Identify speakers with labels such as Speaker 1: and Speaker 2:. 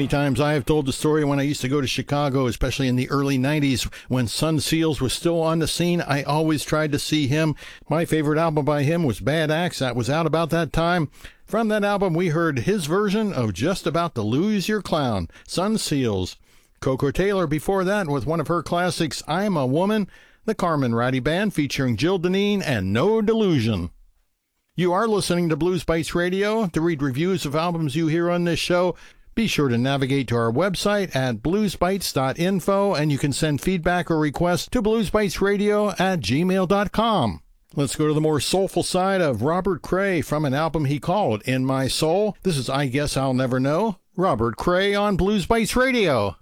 Speaker 1: Many times I have told the story when I used to go to Chicago, especially in the early 90s when Sun Seals was still on the scene. I always tried to see him. My favorite album by him was Bad Axe. That was out about that time. From that album, we heard his version of Just About to Lose Your Clown, Sun Seals. Coco Taylor before that with one of her classics, I'm a Woman. The Carmen Ratty Band featuring Jill Deneen and No Delusion. You are listening to Blues Bites Radio. To read reviews of albums you hear on this show, be sure to navigate to our website at bluesbites.info, and you can send feedback or requests to bluesbitesradio@gmail.com. Let's go to the more soulful side of Robert Cray from an album he called In My Soul. This is I Guess I'll Never Know. Robert Cray on Blues Bites Radio.